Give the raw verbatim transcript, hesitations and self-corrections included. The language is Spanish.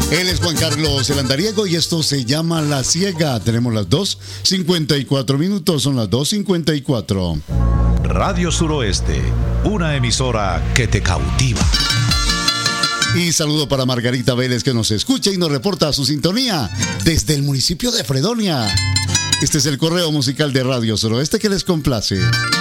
Él es Juan Carlos el Andariego y esto se llama La Ciega. Tenemos las dos cincuenta y cuatro minutos, son las dos cincuenta y cuatro. Radio Suroeste, una emisora que te cautiva. Y saludo para Margarita Vélez, que nos escucha y nos reporta su sintonía desde el municipio de Fredonia. Este es el correo musical de Radio Suroeste que les complace.